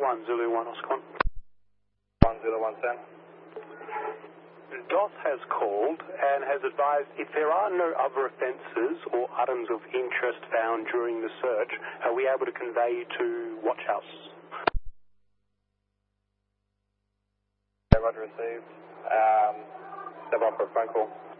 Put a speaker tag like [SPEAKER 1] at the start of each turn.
[SPEAKER 1] 1 Zulu 1 Oscar
[SPEAKER 2] 1 Zulu 110.
[SPEAKER 1] DOS has called and has advised if there are no other offences or items of interest found during the search, are we able to convey you to Watch House?
[SPEAKER 2] Roger received. Step on for a phone call.